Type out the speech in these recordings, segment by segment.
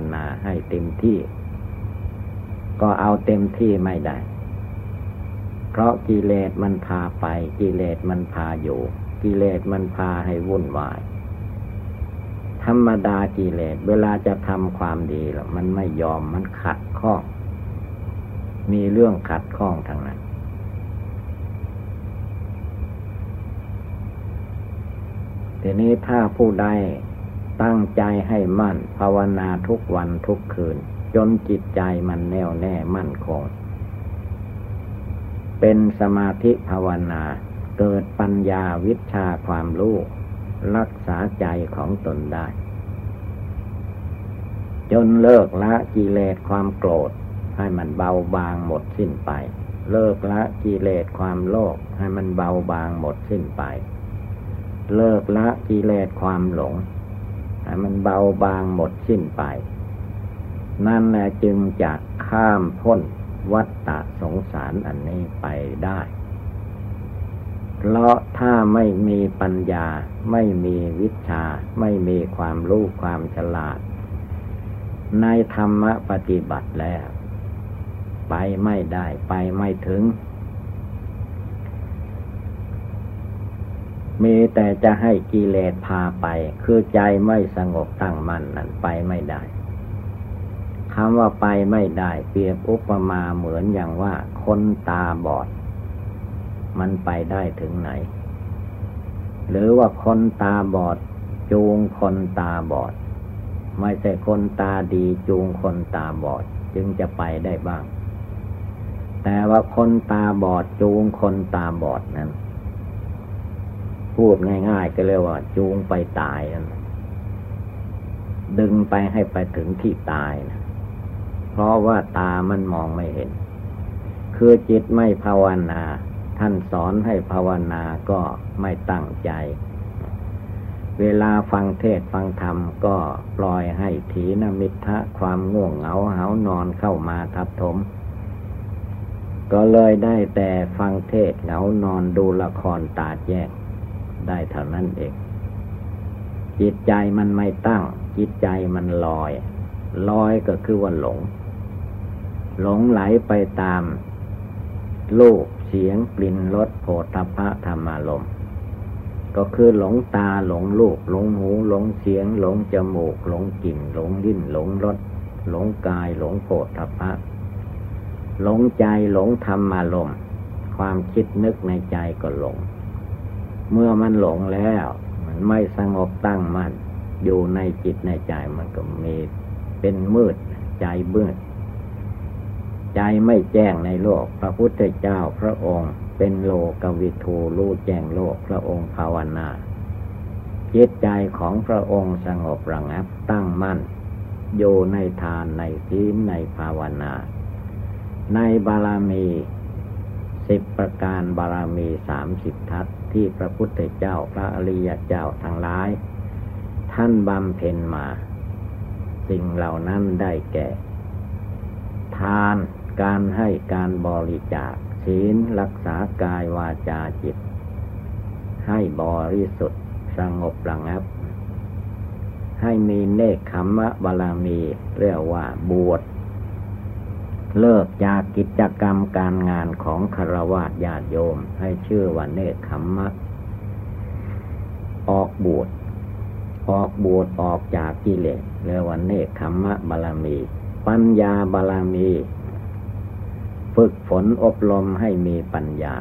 นาให้เต็มที่ก็เอาเต็มที่ไม่ได้เพราะกิเลสมันพาไปกิเลสมันพาอยู่กิเลสมันพาให้วุ่นวายธรรมดากิเลสเวลาจะทำความดีแล้วมันไม่ยอมมันขัดข้องมีเรื่องขัดข้องทางนั้นทีนี้ถ้าผู้ใดตั้งใจให้มั่นภาวนาทุกวันทุกคืนจนจิตใจมันแน่วแน่มั่นคงเป็นสมาธิภาวนาเกิดปัญญาวิชาความรู้รักษาใจของตนได้จนเลิกละกิเลสความโกรธให้มันเบาบางหมดสิ้นไปเลิกละกิเลสความโลภให้มันเบาบางหมดสิ้นไปเลิกละกิเลสความหลงให้มันเบาบางหมดสิ้นไปนั่นแหละจึงจะข้ามพ้นวัฏฏะสงสารอันนี้ไปได้เพราะถ้าไม่มีปัญญาไม่มีวิชาไม่มีความรู้ความฉลาดในธรรมปฏิบัติแล้วไปไม่ได้ไปไม่ถึงมีแต่จะให้กิเลสพาไปคือใจไม่สงบตั้งมั่นนั่นไปไม่ได้คำว่าไปไม่ได้เปรียบอุปมาเหมือนอย่างว่าคนตาบอดมันไปได้ถึงไหนหรือว่าคนตาบอดจูงคนตาบอดไม่ใช่คนตาดีจูงคนตาบอดจึงจะไปได้บ้างแต่ว่าคนตาบอดจูงคนตาบอดนั้นพูดง่ายๆก็เรียกว่าจูงไปตายนั่นดึงไปให้ไปถึงที่ตายนะเพราะว่าตามันมองไม่เห็นคือจิตไม่ภาวนาท่านสอนให้ภาวนาก็ไม่ตั้งใจเวลาฟังเทศน์ฟังธรรมก็ปล่อยให้ถีนมิทธะความง่วงเหงาหาวนอนเข้ามาทับถมก็เลยได้แต่ฟังเทศน์เหงานอนดูละครตาแยกได้เท่านั้นเองจิตใจมันไม่ตั้งจิตใจมันลอยก็คือว่าหลงไหลไปตามรูปเสียงกลิ่นรสโผฏฐัพพะธรรมารมณ์ก็คือหลงตาหลงรูปหลงหูหลงเสียงหลงจมูกหลงกลิ่นหลงลิ้นหลงรสหลงกายหลงโผฏฐัพพะหลงใจหลงธรรมารมณ์ความคิดนึกในใจก็หลงเมื่อมันหลงแล้วมันไม่สงบตั้งมั่นอยู่ในจิตในใจมันก็มีเป็นมืดใจมืดใจไม่แจ้งในโลกพระพุทธเจ้าพระองค์เป็นโลกวิทูรู้แจ้งโลกพระองค์ภาวนาจิตใจของพระองค์สงบระงับตั้งมั่นอยู่ในทานในศีลในภาวนาในบารมี10ประการบารมี30ทัศที่พระพุทธเจ้าพระอริยเจ้าทั้งหลายท่านบำเพ็ญมาสิ่งเหล่านั้นได้แก่ทานการให้การบริจาคศีลรักษากายวาจาจิตให้บริสุทธิ์สงบระงับให้มีเนกขัมมะบารมีเรียกว่าบวชเลิกจากกิจกรรมการงานของฆราวาสญาติโยมให้ชื่อว่าเนกขัมมะออกบวชออกจากกิเลสเรียกว่าเนกขัมมะบารมีปัญญาบารมีฝึกฝนอบรมให้มีปัญญา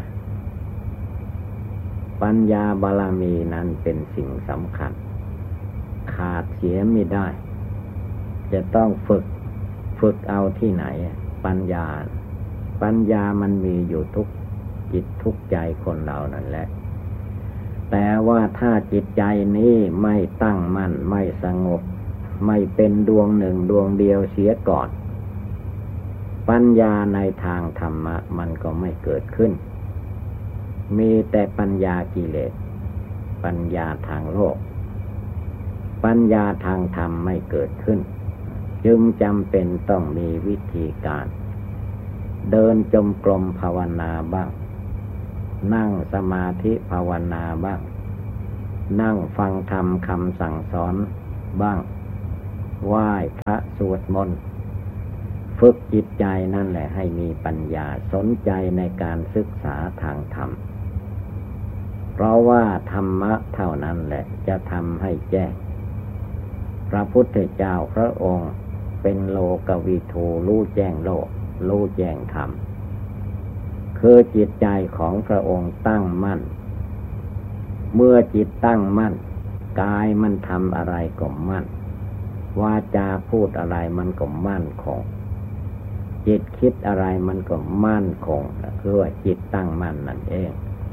บารมีนั้นเป็นสิ่งสำคัญขาดเสียไม่ได้จะต้องฝึกเอาที่ไหนปัญญามันมีอยู่ทุกจิตทุกใจคนเรานั่นแหละแต่ว่าถ้าจิตใจนี้ไม่ตั้งมั่นไม่สงบไม่เป็นดวงหนึ่งดวงเดียวเสียก่อนปัญญาในทางธรรมะมันก็ไม่เกิดขึ้นมีแต่ปัญญากิเลสปัญญาทางโลกปัญญาทางธรรมไม่เกิดขึ้นจึงจำเป็นต้องมีวิธีการเดินจงกรมภาวนาบ้างนั่งสมาธิภาวนาบ้างนั่งฟังธรรมคำสั่งสอนบ้างไหว้พระสวดมนต์ฝึกจิตใจนั่นแหละให้มีปัญญาสนใจในการศึกษาทางธรรมเพราะว่าธรรมะเท่านั้นแหละจะทำให้แจ้งพระพุทธเจ้าพระองค์เป็นโลกวิทูรู้แจ้งโลกรู้แจ้งธรรมคือจิตใจของพระองค์ตั้งมั่นเมื่อจิตตั้งมั่นกายมันทำอะไรก็มั่นวาจาพูดอะไรมันก็มั่นคงจิตคิดอะไรมันก็มั่นคงคือว่าจิตตั้งมั่นนั่นเอง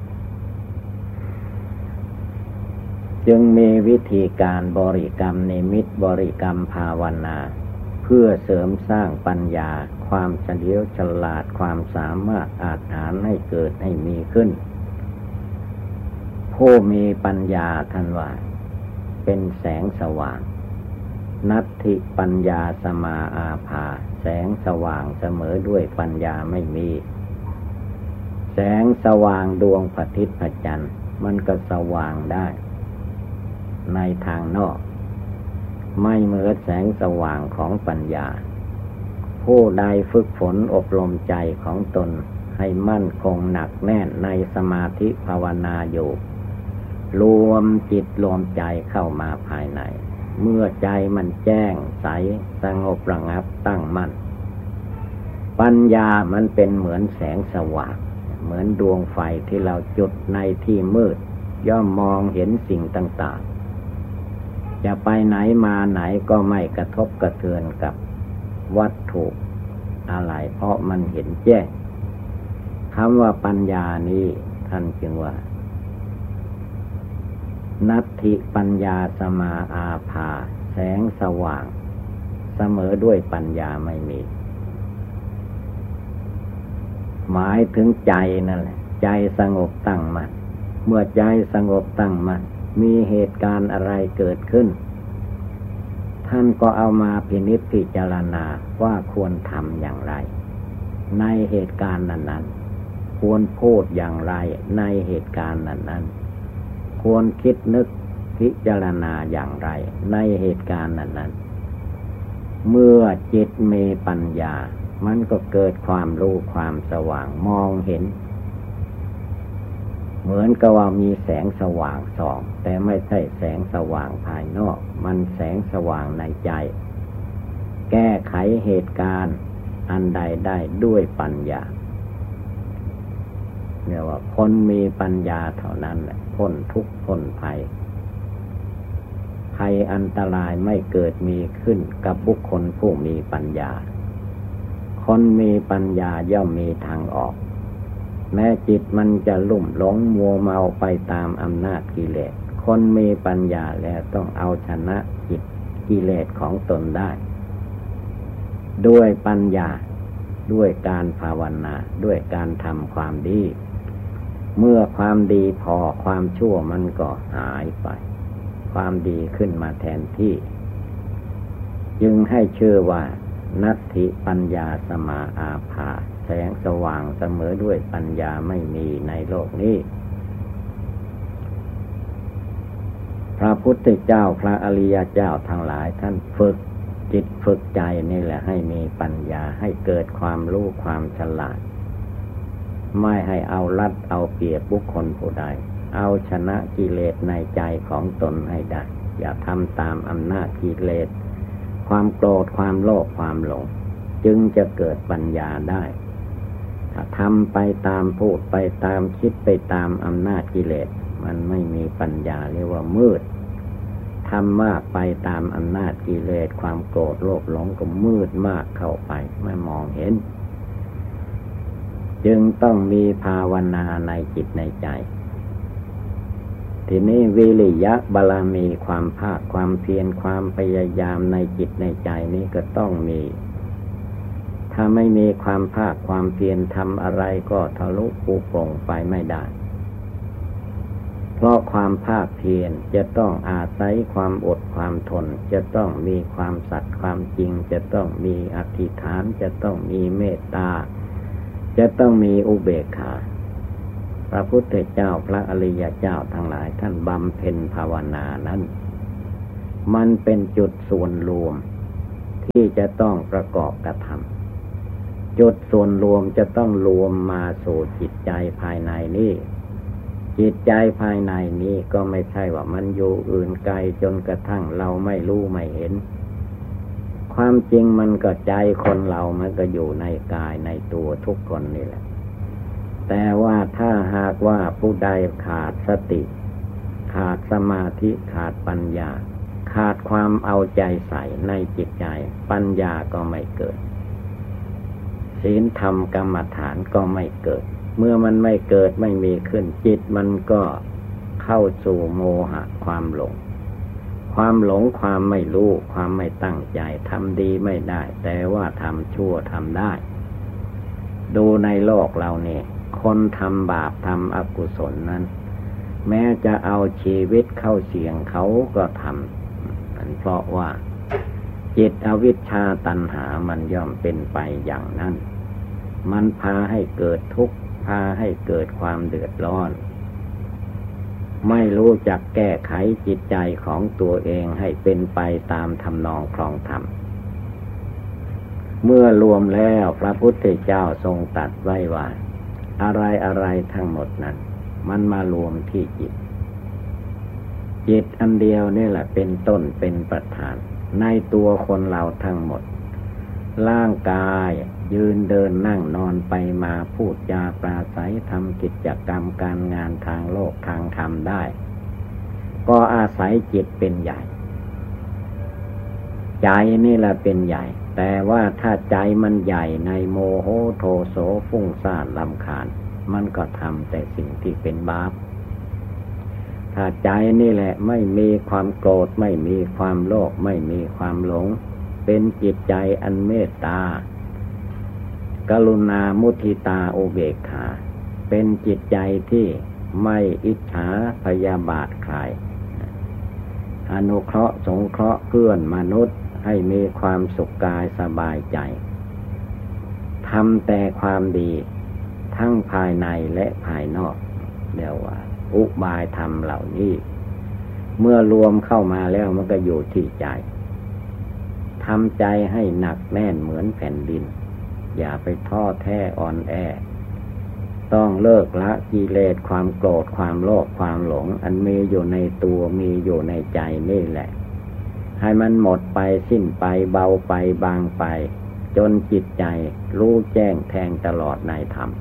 จึงมีวิธีการบริกรรมนิมิตบริกรรมภาวนาเพื่อเสริมสร้างปัญญาความเฉลียวฉลาดความสามารถอาจหาญให้เกิดให้มีขึ้นผู้มีปัญญาท่านว่าเป็นแสงสว่างนัตถิปัญญาสมาอาภาแสงสว่างเสมอด้วยปัญญาไม่มีแสงสว่างดวงพระอาทิตย์พระจันทร์มันก็สว่างได้ในทางนอกไม่เหมือนแสงสว่างของปัญญาผู้ใดฝึกฝนอบรมใจของตนให้มั่นคงหนักแน่นในสมาธิภาวนาอยู่รวมจิตรวมใจเข้ามาภายในเมื่อใจมันแจ้งใสสงบระงับตั้งมั่นปัญญามันเป็นเหมือนแสงสว่างเหมือนดวงไฟที่เราจุดในที่มืดย่อมมองเห็นสิ่งต่างๆจะไปไหนมาไหนก็ไม่กระทบกระเทือนกับวัตถุอะไรเพราะมันเห็นแจ้งคำว่าปัญญานี้ท่านจึงว่านัตถิปัญญาสมาอาภาแสงสว่างเสมอด้วยปัญญาไม่มีหมายถึงใจนั่นแหละใจสงบตั้งมั่นเมื่อใจสงบตั้งมั่นมีเหตุการณ์อะไรเกิดขึ้นท่านก็เอามาพินิจพิจารณาว่าควรทำอย่างไรในเหตุการณ์นั้นๆควรพูดอย่างไรในเหตุการณ์นั้นๆควรคิดนึกพิจารณาอย่างไรในเหตุการณ์นั้นๆเมื่อจิตมีปัญญามันก็เกิดความรู้ความสว่างมองเห็นเหมือนกับว่ามีแสงสว่างส่องแต่ไม่ใช่แสงสว่างภายนอกมันแสงสว่างในใจแก้ไขเหตุการณ์อันใดได้ด้วยปัญญาเนี่ยว่าคนมีปัญญาเท่านั้นแหละพ้นทุกข์พ้นภัยภัยอันตรายไม่เกิดมีขึ้นกับบุคคลผู้มีปัญญาคนมีปัญญาย่อมมีทางออกแม้จิตมันจะลุ่มหลงมัวเมาไปตามอำนาจกิเลสคนมีปัญญาแล้วต้องเอาชนะจิตกิเลสของตนได้ด้วยปัญญาด้วยการภาวนาด้วยการทำความดีเมื่อความดีพอความชั่วมันก็หายไปความดีขึ้นมาแทนที่จึงให้ชื่อว่านัตถิปัญญาสมาอาภาแสงสว่างเสมอด้วยปัญญาไม่มีในโลกนี้พระพุทธเจ้าพระอริยเจ้าทั้งหลายท่านฝึกจิตฝึกใจนี่แหละให้มีปัญญาให้เกิดความรู้ความฉลาดไม่ให้เอารัดเอาเปรียบบุคคลผู้ใดเอาชนะกิเลสในใจของตนให้ได้อย่าทำตามอำนาจกิเลสความโกรธความโลภความหลงจึงจะเกิดปัญญาได้ถ้าทำไปตามพูดไปตามคิดไปตามอำนาจกิเลสมันไม่มีปัญญาเรียกว่ามืดทำมากไปตามอำนาจกิเลสความโกรธโลภหลงก็มืดมากเข้าไปไม่มองเห็นจึงต้องมีภาวนาในจิตในใจทีนี้วิริยะบารมีความภาคความเพียรความพยายามในจิตในใจนี้ก็ต้องมีถ้าไม่มีความภาคความเพียรทำอะไรก็ทะลุปูโป่งไปไม่ได้เพราะความภาคเพียรจะต้องอาศัยความอดความทนจะต้องมีความสัตย์ความจริงจะต้องมีอธิษฐานจะต้องมีเมตตาจะต้องมีอุเบกขาพระพุทธเจ้าพระอริยเจ้าทั้งหลายท่านบำเพ็ญภาวนานั้นมันเป็นจุดส่วนรวมที่จะต้องประกอบกระทำจุดส่วนรวมจะต้องรวมมาสู่จิตใจภายในนี้จิตใจภายในนี้ก็ไม่ใช่ว่ามันอยู่อื่นไกลจนกระทั่งเราไม่รู้ไม่เห็นความจริงมันก็ใจคนเรามันก็อยู่ในกายในตัวทุกคนนี่แหละแต่ว่าถ้าหากว่าผู้ใดขาดสติขาดสมาธิขาดปัญญาขาดความเอาใจใส่ในจิตใจปัญญาก็ไม่เกิดศีลธรรมกรรมฐานก็ไม่เกิดเมื่อมันไม่เกิดไม่มีขึ้นจิตมันก็เข้าสู่โมหะความหลงความหลงความไม่รู้ความไม่ตั้งใจทำดีไม่ได้แต่ว่าทำชั่วทำได้ดูในโลกเราเนี่ยคนทำบาปทำอกุศลนั้นแม้จะเอาชีวิตเข้าเสี่ยงเขาก็ทำเพราะว่าจิตอวิชชาตัณหามันย่อมเป็นไปอย่างนั้นมันพาให้เกิดทุกข์พาให้เกิดความเดือดร้อนไม่รู้จักแก้ไขจิตใจของตัวเองให้เป็นไปตามทำนองครองธรรมเมื่อรวมแล้วพระพุทธเจ้าทรงตรัสไว้ว่าอะไรทั้งหมดนั้นมันมารวมที่จิตจิตอันเดียวนี่แหละเป็นต้นเป็นประธานในตัวคนเราทั้งหมดร่างกายยืนเดินนั่งนอนไปมาพูดจาปราศัยทำกิจกรรมการงานทางโลกทางธรรมได้ก็อาศัยจิตเป็นใหญ่ใจนี่แหละเป็นใหญ่แต่ว่าถ้าใจมันใหญ่ในโมโหโทโสฟุ้งซ่านรำคาญมันก็ทำแต่สิ่งที่เป็นบาปถ้าใจนี่แหละไม่มีความโกรธไม่มีความโลภไม่มีความหลงเป็นจิตใจอันเมตตากรุณามุทิตาอุเบกขาเป็นจิตใจที่ไม่อิจฉาพยาบาทใครอนุเคราะห์สงเคราะห์เพื่อนมนุษย์ให้มีความสุขกายสบายใจทำแต่ความดีทั้งภายในและภายนอกเรียกว่าอุบายธรรมเหล่านี้เมื่อรวมเข้ามาแล้วมันก็อยู่ที่ใจทำใจให้หนักแน่นเหมือนแผ่นดินอย่าไปท้อแท้อ่อนแอต้องเลิกละกิเลสความโกรธความโลภความหลงอันมีอยู่ในตัวมีอยู่ในใจนี่แหละให้มันหมดไปสิ้นไปเบาไปบางไปจนจิตใจรู้แจ้งแทงตลอดในธรรม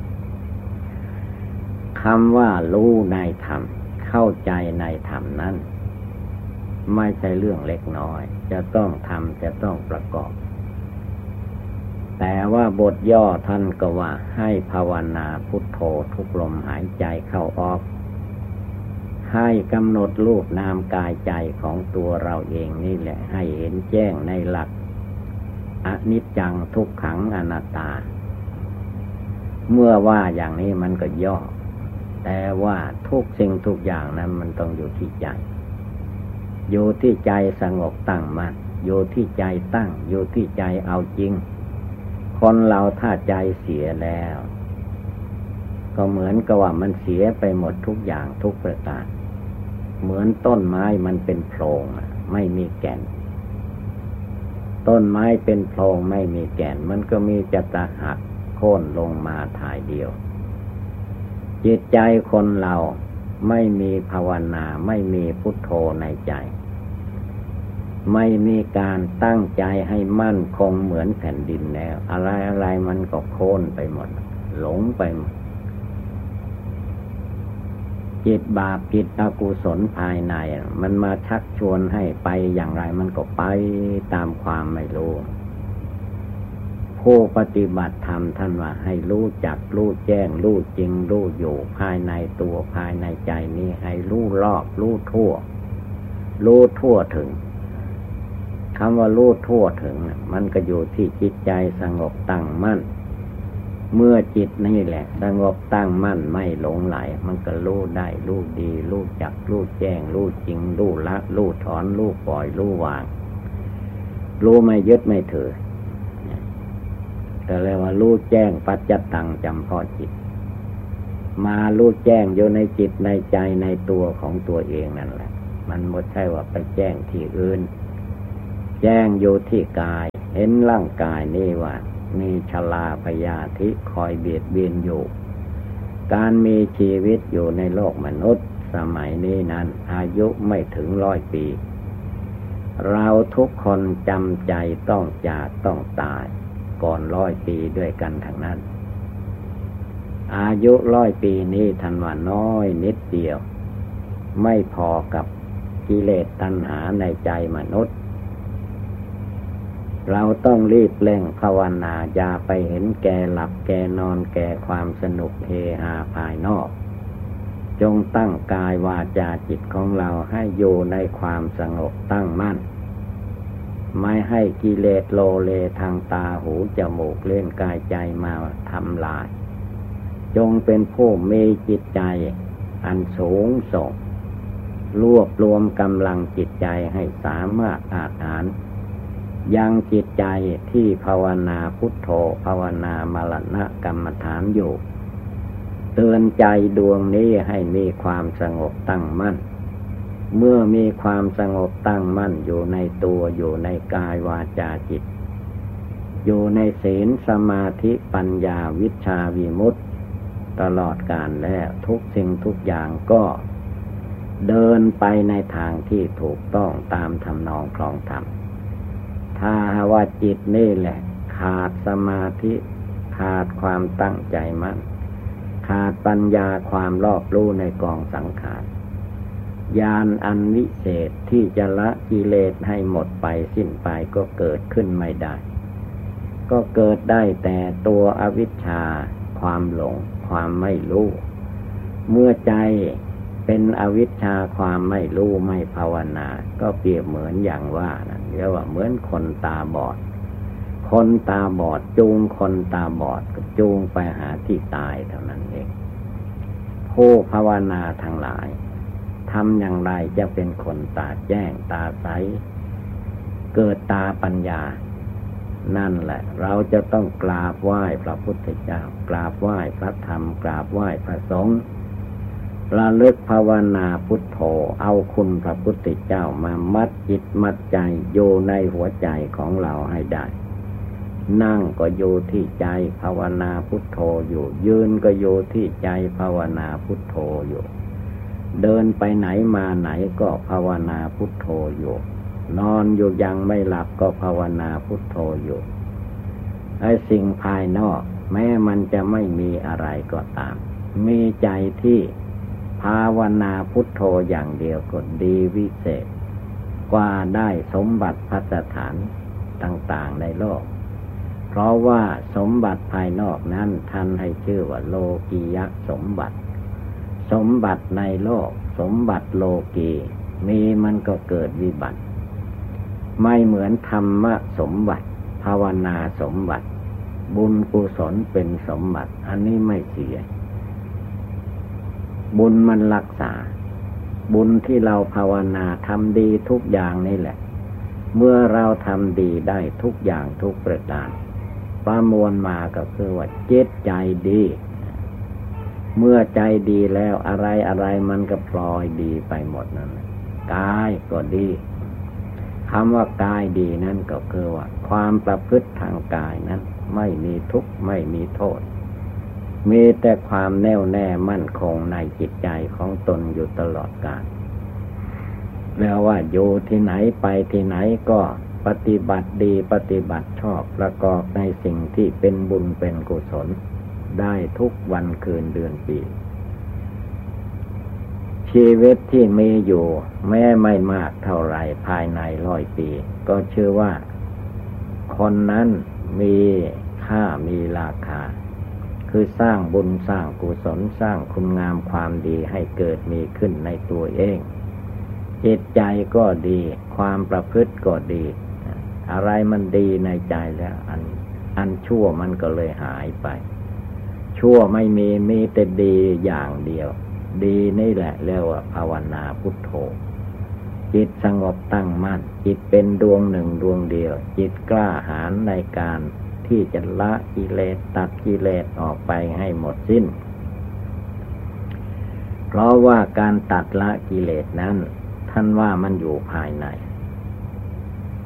คำว่ารู้ในธรรมเข้าใจในธรรมนั้นไม่ใช่เรื่องเล็กน้อยจะต้องทำจะต้องประกอบแต่ว่าบทย่อท่านก็ว่าให้ภาวนาพุทโธทุกลมหายใจเข้าออกให้กำหนดรูปนามกายใจของตัวเราเองนี่แหละให้เห็นแจ้งในหลักอนิจจังทุกขังอนัตตาเมื่อว่าอย่างนี้มันก็ย่อแต่ว่าทุกสิ่งทุกอย่างนั้นมันต้องอยู่ที่ใจอยู่ที่ใจสงบตั้งมั่นอยู่ที่ใจตั้งอยู่ที่ใจเอาจริงคนเราถ้าใจเสียแล้วก็เหมือนกับว่ามันเสียไปหมดทุกอย่างทุกประการเหมือนต้นไม้มันเป็นโพรงไม่มีแก่นต้นไม้เป็นโพรงไม่มีแก่นมันก็มีจะตะหักโค่นลงมาถ่ายเดียวจิตใจคนเราไม่มีภาวนาไม่มีพุทโธในใจไม่มีการตั้งใจให้มั่นคงเหมือนแผ่นดินแล้วอะไรมันก็โค่นไปหมดหลงไปหมดจิตบาปจิตอกุศลภายในมันมาชักชวนให้ไปอย่างไรมันก็ไปตามความไม่รู้ผู้ปฏิบัติธรรมท่านว่าให้รู้จักรู้แจ้งรู้จริงรู้อยู่ภายในตัวภายในใจนี้ให้รู้รอบรู้ทั่วรู้ทั่วถึงคำว่ารู้ทั่วถึงมันก็อยู่ที่จิตใจสงบตั้งมั่นเมื่อจิตนี่แหละสงบตั้งมั่นไม่หลงไหลมันก็รู้ได้รู้ดีรู้จักรู้แจ้งรู้จริงรู้ละรู้ถอนรู้ปล่อยรู้วางรู้ไม่ยึดไม่ถือก็เรียกว่ารู้แจ้งปัจจตังจำเพาะจิตมารู้แจ้งอยู่ในจิตในใจในตัวของตัวเองนั่นแหละมันไม่ใช่ว่าไปแจ้งที่อื่นแจ้งอยู่ที่กายเห็นร่างกายนี่ว่ามีชราพยาธิคอยเบียดเบียนอยู่การมีชีวิตอยู่ในโลกมนุษย์สมัยนี้นั้นอายุไม่ถึง100 ปีเราทุกคนจำใจต้องจากต้องตายก่อน100 ปีด้วยกันทั้งนั้นอายุ100 ปีนี้ท่านว่าน้อยนิดเดียวไม่พอกับกิเลสตัณหาในใจมนุษย์เราต้องรีบเร่งภาวนาอย่าไปเห็นแก่หลับแก่นอนแก่ความสนุกเฮฮาภายนอกจงตั้งกายวาจาจิตของเราให้อยู่ในความสงบตั้งมั่นไม่ให้กิเลสโลเลทางตาหูจมูกเล่นกายใจมาทำลายจงเป็นผู้มีจิตใจอันสูงส่งรวบรวมกำลังจิตใจให้สามารถอาจหารยังจิตใจที่ภาวนาพุทโธภาวนามรณะกรรมฐานอยู่เตือนใจดวงนี้ให้มีความสงบตั้งมั่นเมื่อมีความสงบตั้งมั่นอยู่ในตัวอยู่ในกายวาจาจิตอยู่ในศีลสมาธิปัญญาวิชชาวิมุตติตลอดกาลแล้วทุกสิ่งทุกอย่างก็เดินไปในทางที่ถูกต้องตามทำนองครองธรรมถ้าว่าจิตนี่แหละขาดสมาธิขาดความตั้งใจมั่นขาดปัญญาความรอบรู้ในกองสังขารญาณอันวิเศษที่จะละกิเลสให้หมดไปสิ้นไปก็เกิดขึ้นไม่ได้ก็เกิดได้แต่ตัวอวิชชาความหลงความไม่รู้เมื่อใจเป็นอวิชชาความไม่รู้ไม่ภาวนาก็เปรียบเหมือนอย่างว่านะเรียกว่าเหมือนคนตาบอดคนตาบอดจูงคนตาบอดก็จูงไปหาที่ตายเท่านั้นเองผู้ภาวนาทั้งหลายทำอย่างไรจะเป็นคนตาแจ้งตาใสเกิดตาปัญญานั่นแหละเราจะต้องกราบไหว้พระพุทธเจ้ากราบไหว้พระธรรมกราบไหว้พระสงฆ์ระลึกภาวนาพุทโธเอาคุณพระพุทธเจ้ามามัดจิตมัดใจอยู่ในหัวใจของเราให้ได้นั่งก็อยู่ที่ใจภาวนาพุทโธอยู่ยืนก็อยู่ที่ใจภาวนาพุทโธอยู่เดินไปไหนมาไหนก็ภาวนาพุทโธอยู่นอนอยู่ยังไม่หลับก็ภาวนาพุทโธอยู่ไอ้สิ่งภายนอกแม้มันจะไม่มีอะไรก็ตามมีใจที่ภาวนาพุทโธอย่างเดียวก็ดีวิเศษกว่าได้สมบัติภัสถานต่างๆในโลกเพราะว่าสมบัติภายนอกนั้นท่านให้ชื่อว่าโลกียะสมบัติสมบัติในโลกสมบัติโลกีมีมันก็เกิดวิบัติไม่เหมือนธรรมะสมบัติภาวนาสมบัติบุญกุศลเป็นสมบัติอันนี้ไม่เสียบุญมันรักษาบุญที่เราภาวนาทำดีทุกอย่างนี่แหละเมื่อเราทำดีได้ทุกอย่างทุกประการประมวลมาก็คือว่าจิตใจดีเมื่อใจดีแล้วอะไรอะไรมันก็พลอยดีไปหมดนั่นกายก็ดีคำว่ากายดีนั่นก็คือว่าความประพฤติทางกายนั้นไม่มีทุกข์ไม่มีโทษมีแต่ความแน่วแน่มั่นคงในจิตใจของตนอยู่ตลอดกาลแล้วว่าอยู่ที่ไหนไปที่ไหนก็ปฏิบัติดีปฏิบัติชอบประกอบในสิ่งที่เป็นบุญเป็นกุศลได้ทุกวันคืนเดือนปีชีวิตที่มีอยู่แม้ไม่มากเท่าไรภายใน100 ปีก็เชื่อว่าคนนั้นมีค่ามีราคาคือสร้างบุญสร้างกุศลสร้างคุณงามความดีให้เกิดมีขึ้นในตัวเองจิตใจก็ดีความประพฤติก็ดีอะไรมันดีในใจแล้วอันชั่วมันก็เลยหายไปชั่วไม่มีแต่ดีอย่างเดียวดีนี่แหละเรียกว่าภาวนาพุทโธจิตสงบตั้งมั่นจิตเป็นดวงหนึ่งดวงเดียวจิตกล้าหาญในการที่จะละกิเลสตัดกิเลสออกไปให้หมดสิ้นเพราะว่าการตัดละกิเลสนั้นท่านว่ามันอยู่ภายในต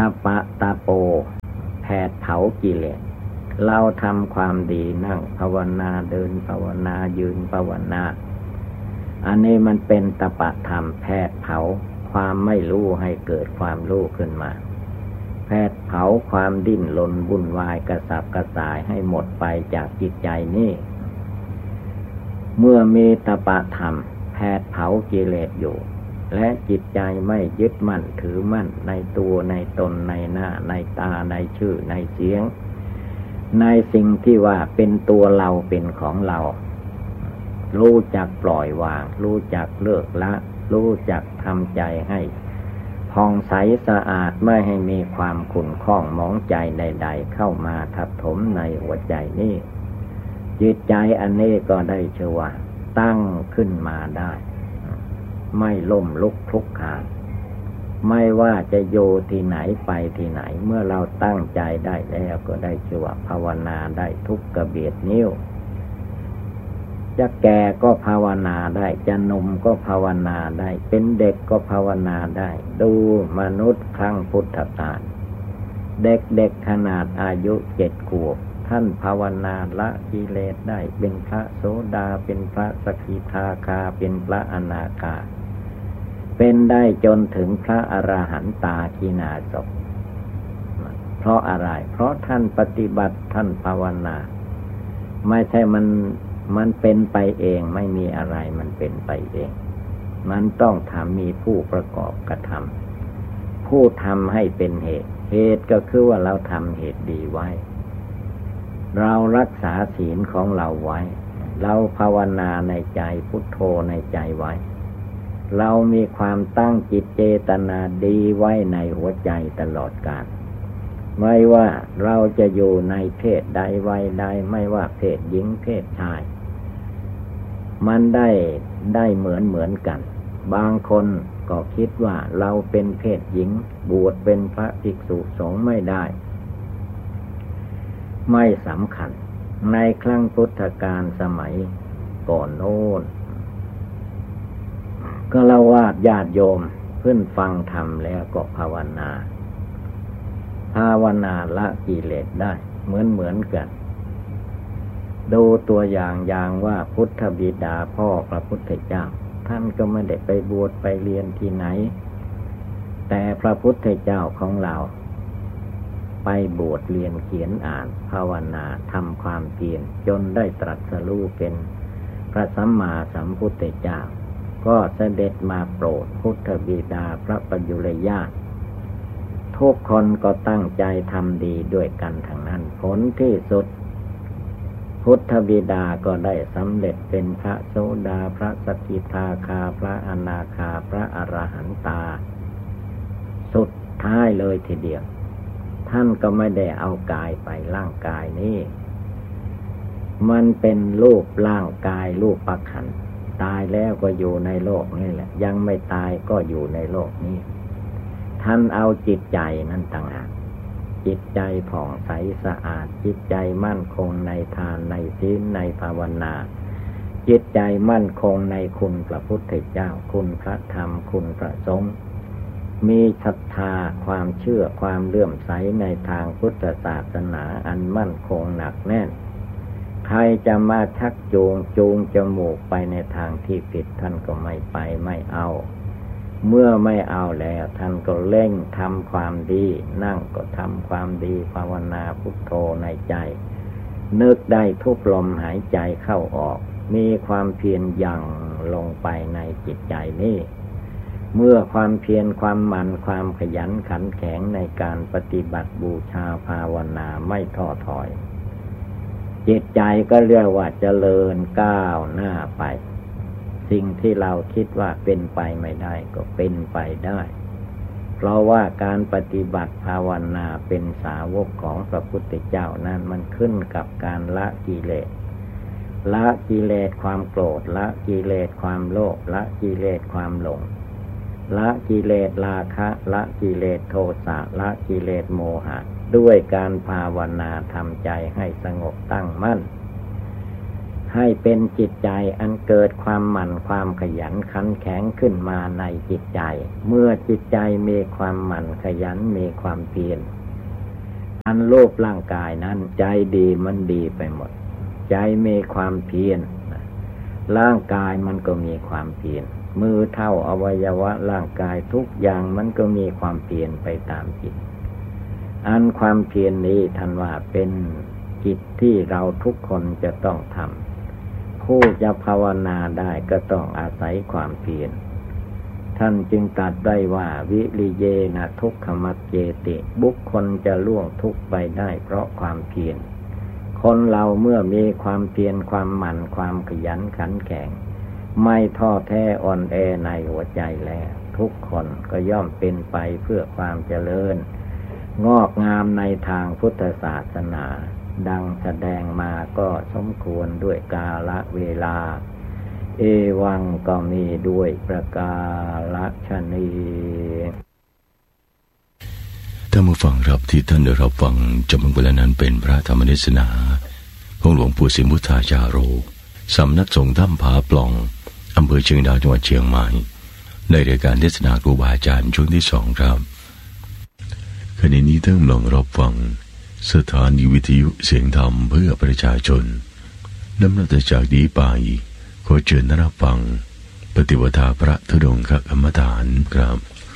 ปะตะโปแผดเผากิเลสเราทำความดีนั่งภาวนาเดินภาวนายืนภาวนาอันนี้มันเป็นตปะธรรมแผดเผาความไม่รู้ให้เกิดความรู้ขึ้นมาแผดเผาความดิ้นรนวุ่นวายกระสับกระส่ายให้หมดไปจากจิตใจนี้เมื่อมีตปะธรรมแผดเผากิเลสอยู่และจิตใจไม่ยึดมั่นถือมั่นในตัวในตนในหน้าในตาในชื่อในเสียงในสิ่งที่ว่าเป็นตัวเราเป็นของเรารู้จักปล่อยวางรู้จักเลิกละรู้จักทำใจให้ผ่องใสสะอาดไม่ให้มีความขุ่นข้องหมองใจใดๆเข้ามาทับถมในหัวใจนี้จิตใจอันนี้ก็ได้ชื่อว่าตั้งขึ้นมาได้ไม่ล้มลุกคลุกคลานไม่ว่าจะโยที่ไหนไปที่ไหนเมื่อเราตั้งใจได้แล้วก็ได้ชื่อว่าภาวนาได้ทุกกระเบียดนิ้วจะแก่ก็ภาวนาได้จะหนุ่มก็ภาวนาได้เป็นเด็กก็ภาวนาได้ดูมนุษย์ครั้งพุทธกาลเด็กๆขนาดอายุ7 ขวบท่านภาวนาละกิเลสได้เป็นพระโสดาเป็นพระสกิทาคาเป็นพระอนาคาเป็นได้จนถึงพระอรหันตาขีณาสพเพราะอะไรเพราะท่านปฏิบัติท่านภาวนาไม่ใช่มันเป็นไปเองไม่มีอะไรมันเป็นไปเองมันต้องทำมีผู้ประกอบกระทำผู้ทำให้เป็นเหตุก็คือว่าเราทำเหตุดีไว้เรารักษาศีลของเราไว้เราภาวนาในใจพุทโธในใจไว้เรามีความตั้งจิตเจตนาดีไว้ในหัวใจตลอดกาลไม่ว่าเราจะอยู่ในเพศใดวัยใดไม่ว่าเพศหญิงเพศชายมันได้เหมือนกันบางคนก็คิดว่าเราเป็นเพศหญิงบวชเป็นพระภิกษุสงฆ์ไม่ได้ไม่สำคัญในครั้งพุทธกาลสมัยก่อนโน้นก็เราว่าญาติโยมเพิ่งฟังธรรมแล้วก็ภาวนาละกิเลสได้เหมือนกันดูตัวอย่างว่าพุทธบิดาพ่อพระพุทธเจ้าท่านก็ไม่ได้ไปบวชไปเรียนที่ไหนแต่พระพุทธเจ้าของเราไปบวชเรียนเขียนอ่านภาวนาทำความเพียรจนได้ตรัสรู้เป็นพระสัมมาสัมพุทธเจ้าก็เสด็จมาโปรดพุทธบิดาพระปัญญุรญาติทุกคนก็ตั้งใจทำดีด้วยกันทั้งนั้นผลที่สุดพุทธบิดาก็ได้สำเร็จเป็นพระโสดาพระสกิทาคาพระอนาคาพระอรหันตาสุดท้ายเลยทีเดียวท่านก็ไม่ได้เอากายไปร่างกายนี้มันเป็นรูปร่างกายรูปประขันตายแล้วก็อยู่ในโลกนี่แหละยังไม่ตายก็อยู่ในโลกนี้ท่านเอาจิตใจนั่นต่างหากจิตใจผ่องใสสะอาดจิตใจมั่นคงในทานในศีลในภาวนาจิตใจมั่นคงในคุณพระพุทธเจ้าคุณพระธรรมคุณพระสงฆ์มีศรัทธาความเชื่อความเลื่อมใสในทางพุทธศาสนาอันมั่นคงหนักแน่นใครจะมาชักจูงจมูกไปในทางที่ผิดท่านก็ไม่ไปไม่เอาเมื่อไม่เอาแล้วท่านก็เร่งทำความดีนั่งก็ทำความดีภาวนาพุทโธในใจนึกได้ทุกลมหายใจเข้าออกมีความเพียรยั่งลงไปในจิตใจนี้เมื่อความเพียรความหมั่นความขยันขันแข็งในการปฏิบัติบูชาภาวนาไม่ท้อถอยจิตใจก็เรียกว่าเจริญก้าวหน้าไปสิ่งที่เราคิดว่าเป็นไปไม่ได้ก็เป็นไปได้เพราะว่าการปฏิบัติภาวนาเป็นสาวกของพระพุทธเจ้านั้นมันขึ้นกับการละกิเลสความโกรธละกิเลสความโลภละกิเลสความหลงละกิเลสราคะละกิเลสโทสะละกิเลสโมหะด้วยการภาวนาทำใจให้สงบตั้งมั่นให้เป็นจิตใจอันเกิดความหมั่นความขยันขันแข็งขึ้นมาในจิตใจเมื่อจิตใจมีความหมั่นขยันมีความเพียรอันรูปร่างกายนั้นใจดีมันดีไปหมดใจมีความเพียรร่างกายมันก็มีความเพียรมือเท่าอวัยวะร่างกายทุกอย่างมันก็มีความเพียรไปตามจิตอันความเพียรนี้ท่านว่าเป็นจิตที่เราทุกคนจะต้องทำผู้จะภาวนาได้ก็ต้องอาศัยความเพียรท่านจึงตรัสได้ว่าวิริเยนะทุกขมัจเจติบุคคลจะล่วงทุกข์ไปได้เพราะความเพียรคนเราเมื่อมีความเพียรความหมั่นความขยันขันแข็งไม่ท้อแท้อ่อนแอในหัวใจแล้วทุกคนก็ย่อมเป็นไปเพื่อความเจริญงอกงามในทางพุทธศาสนาดังแสดงมาก็สมควรด้วยกาลเวลาเอวังก็มีด้วยประกาศนีท่านผู้ฟังครับที่ท่านได้รับฟังจำนวนเวลานั้นเป็นพระธรรมเทศนาของหลวงปู่สิมพุทธาจาโรสำนักสงฆ์ถ้ำผาปล่องอำเภอเชียงดาวจังหวัดเชียงใหม่ในรายการเทศนาครูบาอาจารย์ช่วงที่2ครับขณะนี้ท่านกำลังรับฟังสถานีวิทยุเสียงธรรมเพื่อประชาชนนำนับจากนี้ไปขอเชิญรับฟังปฏิปทาพระธุดงคกรรมฐานครับ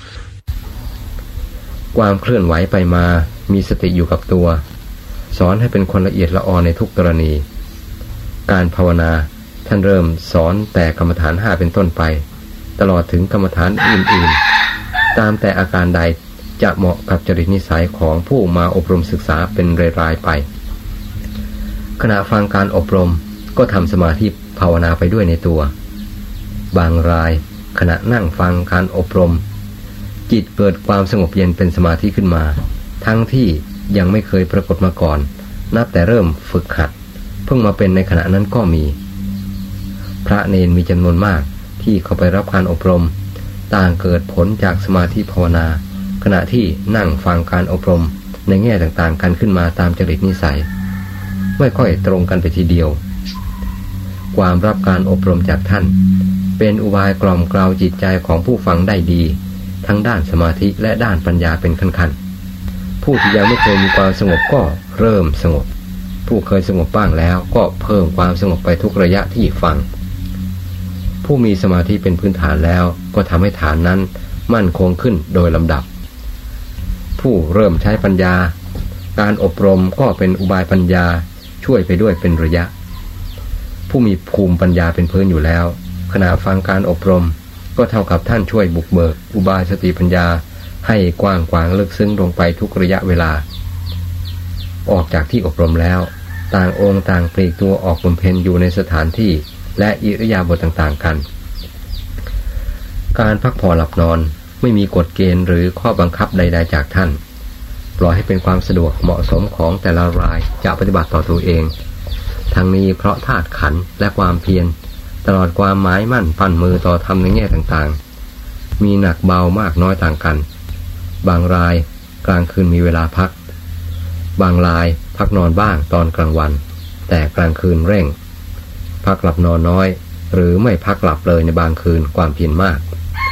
ความเคลื่อนไหวไปมามีสติอยู่กับตัวสอนให้เป็นคนละเอียดละออในทุกกรณีการภาวนาท่านเริ่มสอนแต่กรรมฐาน5เป็นต้นไปตลอดถึงกรรมฐานอื่นๆตามแต่อาการใดจะเหมาะกับจริตนิสัยของผู้มาอบรมศึกษาเป็นรายๆไปขณะฟังการอบรมก็ทำสมาธิภาวนาไปด้วยในตัวบางรายขณะนั่งฟังการอบรมจิตเกิดความสงบเย็นเป็นสมาธิขึ้นมาทั้งที่ยังไม่เคยปรากฏมาก่อนนับแต่เริ่มฝึกหัดเพิ่งมาเป็นในขณะนั้นก็มีพระเนรมีจำนวนมากที่เข้าไปรับการอบรมต่างเกิดผลจากสมาธิภาวนาขณะที่นั่งฟังการอบรมในแง่ต่างๆกันขึ้นมาตามจริตนิสัยไม่ค่อยตรงกันไปทีเดียวความรับการอบรมจากท่านเป็นอุบายกล่อมเกลาจิตใจของผู้ฟังได้ดีทั้งด้านสมาธิและด้านปัญญาเป็นขั้นๆผู้ที่ยังไม่เคยมีความสงบก็เริ่มสงบผู้เคยสงบบ้างแล้วก็เพิ่มความสงบไปทุกระยะที่ฟังผู้มีสมาธิเป็นพื้นฐานแล้วก็ทำให้ฐานนั้นมั่นคงขึ้นโดยลำดับผู้เริ่มใช้ปัญญาการอบรมก็เป็นอุบายปัญญาช่วยไปด้วยเป็นระยะผู้มีภูมิปัญญาเป็นพื้นอยู่แล้วขณะฟังการอบรมก็เท่ากับท่านช่วยบุกเบิกอุบายสติปัญญาให้กว้างขวางลึกซึ้งลงไปทุกระยะเวลาออกจากที่อบรมแล้วต่างองค์ต่างปลีกตัวออกบำเพ็ญอยู่ในสถานที่และอิริยาบถต่างๆกันการพักผ่อนหลับนอนไม่มีกฎเกณฑ์หรือข้อบังคับใดๆจากท่านปล่อยให้เป็นความสะดวกเหมาะสมของแต่ละรายจะปฏิบัติต่อตัวเองทั้งนี้เพราะธาตุขันธ์และความเพียรตลอดความหมายมั่นปั้นมือต่อธรรมในแง่ต่างๆมีหนักเบามากน้อยต่างกันบางรายกลางคืนมีเวลาพักบางรายพักนอนบ้างตอนกลางวันแต่กลางคืนเร่งพักหลับนอนน้อยหรือไม่พักหลับเลยในบางคืนความเพียรมาก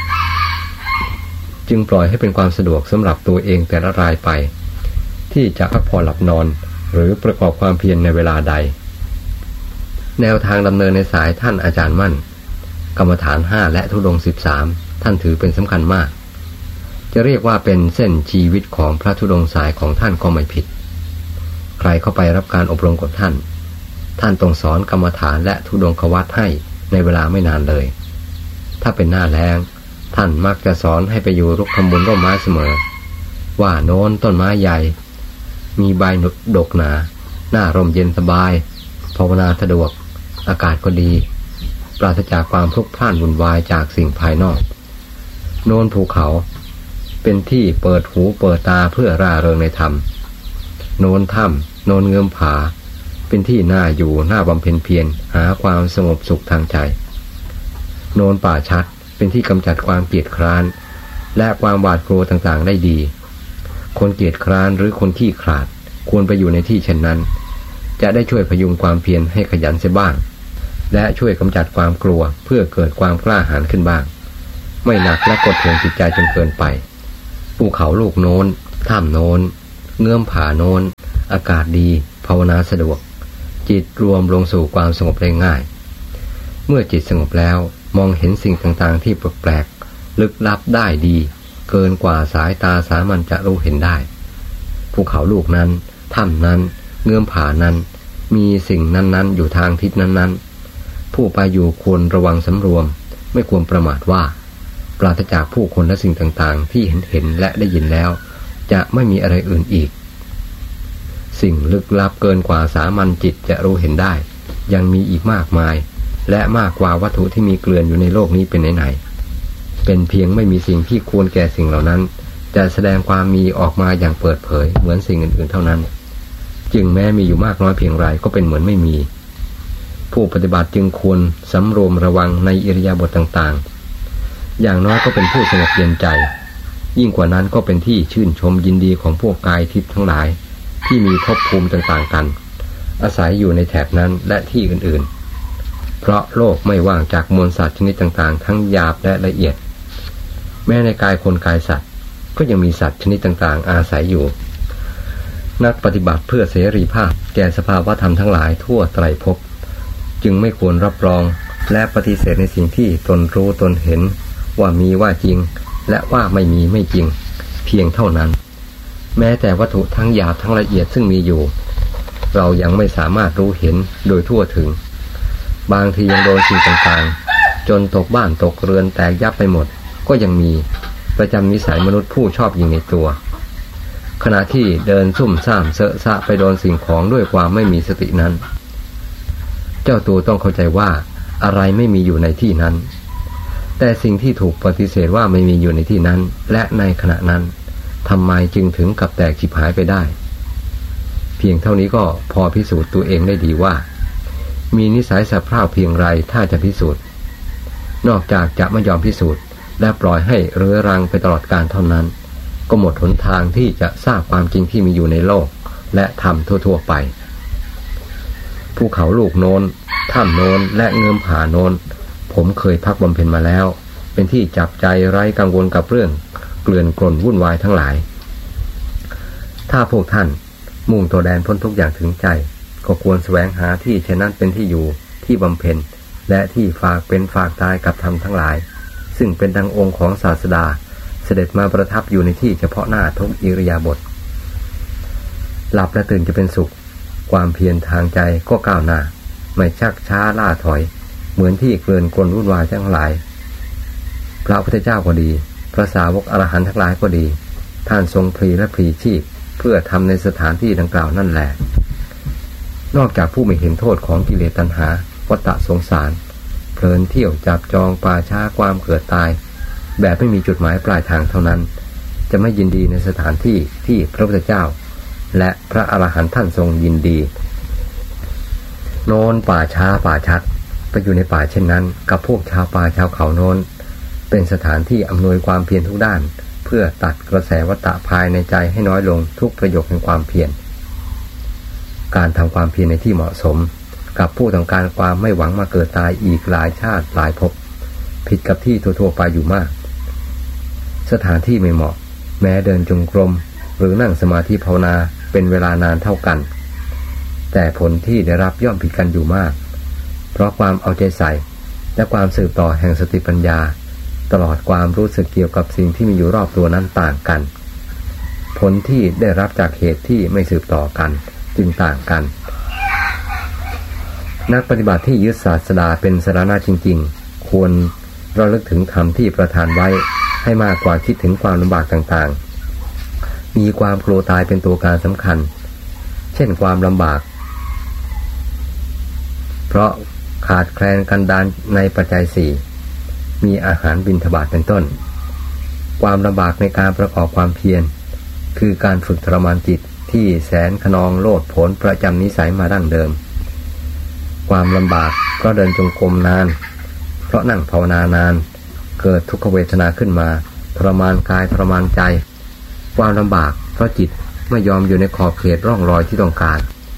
จึงปล่อยให้เป็นความสะดวกสำหรับตัวเองแต่ละรายไปที่จะพักผ่อนหลับนอนหรือประกอบความเพียรในเวลาใดแนวทางดำเนินในสายท่านอาจารย์มั่นกรรมฐาน5และธุดงค์13ท่านถือเป็นสำคัญมากจะเรียกว่าเป็นเส้นชีวิตของพระธุดงค์สายของท่านก็ไม่ผิดใครเข้าไปรับการอบรมกับท่านต้องสอนกรรมฐานและธุดงควัตรให้ในเวลาไม่นานเลยถ้าเป็นหน้าแล้งท่านมักจะสอนให้ไปอยู่รุกขมูลร่มไม้เสมอว่าโน้นต้นไม้ใหญ่มีใบดกหนาหน้าร่มเย็นสบายภาวนาสะดวกอากาศก็ดีปราศจากความพลุกพล่านวุ่นวายจากสิ่งภายนอกโน้นภูเขาเป็นที่เปิดหูเปิดตาเพื่อร่าเริงในธรรมโน้นถ้ำโน้นเงื้อมผาเป็นที่น่าอยู่น่าบำเพ็ญเพียรหาความสงบสุขทางใจโน้นป่าชัดเป็นที่กำจัดความเกียจคร้านและความหวาดกลัวต่างๆได้ดีคนเกียจคร้านหรือคนขี้ขลาดควรไปอยู่ในที่เช่นนั้นจะได้ช่วยพยุงความเพียรให้ขยันเสียบ้างและช่วยกำจัดความกลัวเพื่อเกิดความกล้าหาญขึ้นบ้างไม่หนักและกดท่วงจิตใจจนเกินไปภูเขาลูกโน้นถ้ำโน้นเงื่อมผาโน้นอากาศดีภาวนาสะดวกจิตรวมลงสู่ความสงบได้ง่ายเมื่อจิตสงบแล้วมองเห็นสิ่งต่างๆที่แปลกๆลึกลับได้ดีเกินกว่าสายตาสามัญจะรู้เห็นได้ภูเขาลูกนั้นถ้ำนั้นเงื่อมผานั้นมีสิ่งนั้นๆอยู่ทางทิศนั้นๆผู้ไปอยู่ควรระวังสำรวมไม่ควรประมาทว่าปราศจากผู้คนและสิ่งต่างๆที่เห็นและได้ยินแล้วจะไม่มีอะไรอื่นอีกสิ่งลึกลับเกินกว่าสามัญจิตจะรู้เห็นได้ยังมีอีกมากมายและมากกว่าวัตถุที่มีเกลื่อนอยู่ในโลกนี้เป็นไหนๆเป็นเพียงไม่มีสิ่งที่ควรแก่สิ่งเหล่านั้นจะแสดงความมีออกมาอย่างเปิดเผยเหมือนสิ่งอื่นๆเท่านั้นจึงแม้มีอยู่มากน้อยเพียงไรก็เป็นเหมือนไม่มีผู้ปฏิบัติจึงควรสำรวมระวังในอิริยาบถต่างๆอย่างน้อยก็เป็นผู้สงบเย็นใจยิ่งกว่านั้นก็เป็นที่ชื่นชมยินดีของพวกกายทิพย์ทั้งหลายที่มีภพภูมิต่างๆกันอาศัยอยู่ในแถบนั้นและที่อื่นๆเพราะโลกไม่ว่างจากมวลสัตว์ชนิดต่างๆทั้งหยาบและละเอียดแม้ในกายคนกายสัตว์ก็ยังมีสัตว์ชนิดต่างๆอาศัยอยู่นักปฏิบัติเพื่อเสรีภาพแก่สภาวะธรรมทั้งหลายทั่วไตรภพจึงไม่ควรรับรองและปฏิเสธในสิ่งที่ตนรู้ตนเห็นว่ามีว่าจริงและว่าไม่มีไม่จริงเพียงเท่านั้นแม้แต่วัตถุทั้งหยาบทั้งละเอียดซึ่งมีอยู่เรายังไม่สามารถรู้เห็นโดยทั่วถึงบางทียังโดนสิ่งต่างๆจนตกบ้านตกเรือนแตกยับไปหมดก็ยังมีประจำนิสัยมนุษย์ผู้ชอบยิงในตัวขณะที่เดินซุ่มซ่ามเสอะสะไปโดนสิ่งของด้วยความไม่มีสตินั้นเจ้าตัวต้องเข้าใจว่าอะไรไม่มีอยู่ในที่นั้นแต่สิ่งที่ถูกปฏิเสธว่าไม่มีอยู่ในที่นั้นและในขณะนั้นทำไมจึงถึงกับแตกฉิบหายไปได้เพียงเท่านี้ก็พอพิสูจน์ตัวเองได้ดีว่ามีนิสัยสะเพร่าเพียงไรถ้าจะพิสูจน์นอกจากจะไม่ยอมพิสูจน์และปล่อยให้เรื้อรังไปตลอดกาลเท่านั้นก็หมดหนทางที่จะทราบความจริงที่มีอยู่ในโลกและธรรมทั่วๆไปภูเขาลูกโน้นถ้ำโน้นและเงื่อมผาโน้นผมเคยพักบำเพ็ญมาแล้วเป็นที่จับใจไร้กังวลกับเรื่องเกลื่อนกล่นวุ่นวายทั้งหลายถ้าพวกท่านมุ่งตัวแดนพ้นทุกอย่างถึงใจก็ควรแสวงหาที่เช่นนั้นเป็นที่อยู่ที่บำเพ็ญและที่ฝากเป็นฝากตายกับธรรมทั้งหลายซึ่งเป็นดังองค์ของศาสดาเสด็จมาประทับอยู่ในที่เฉพาะหน้าทุกอิริยาบถหลับและตื่นจะเป็นสุขความเพียรทางใจก็ก้าวหน้าไม่ชักช้าล่าถอยเหมือนที่เกลื่อนกล่นวุ่นวายทั้งหลายพระพุทธเจ้าก็ดีพระสาวกอรหันต์ทั้งหลายก็ดีท่านทรงพลีและพลีชีพเพื่อทำในสถานที่ดังกล่าวนั่นแหละนอกจากผู้ไม่เห็นโทษของกิเลสตัณหาวัฏสงสารเพลินเที่ยวจับจองป่าช้าความเกิดตายแบบไม่มีจุดหมายปลายทางเท่านั้นจะไม่ยินดีในสถานที่ที่พระพุทธเจ้าและพระอรหันต์ท่านทรงยินดีโน้นป่าช้าป่าชัดไปอยู่ในป่าเช่นนั้นกับพวกชาวป่าชาวเขาโน้นเป็นสถานที่อำนวยความเพียรทุกด้านเพื่อตัดกระแสวัฏภายในใจให้น้อยลงทุกประโยคแห่งความเพียรการทำความเพียรในที่เหมาะสมกับผู้ต้องการความไม่หวังมาเกิดตายอีกหลายชาติหลายภพผิดกับที่ทั่วๆไปอยู่มากสถานที่ไม่เหมาะแม้เดินจงกรมหรือนั่งสมาธิภาวนาเป็นเวลานานเท่ากันแต่ผลที่ได้รับย่อมผิดกันอยู่มากเพราะความเอาใจใส่และความสืบต่อแห่งสติปัญญาตลอดความรู้สึกเกี่ยวกับสิ่งที่มีอยู่รอบตัวนั้นต่างกันผลที่ได้รับจากเหตุที่ไม่สืบต่อกันจึงต่างกันนักปฏิบัติที่ยึดศาสดาเป็นสรณะจริงๆควรระลึกถึงธรรมที่ประทานไว้ให้มากกว่าคิดถึงความลำบากต่างๆมีความกลัวตายเป็นตัวการสำคัญเช่นความลำบากเพราะขาดแคลนกันดารในปัจจัยสี่มีอาหารบิณฑบาตเป็นต้นความลำบากในการประกอบความเพียรคือการฝึกทรมานจิตที่แสนขนองโลดโผนประจำนิสัยมาดั้งเดิมความลำบากเพราะเดินจงกรมนานเพราะนั่งภาวนานานเกิดทุกขเวทนาขึ้นมาทรมานกายทรมานใจความลำบากเพราะจิตไม่ยอมอยู่ในขอบเขตร่องรอยที่ต้องการ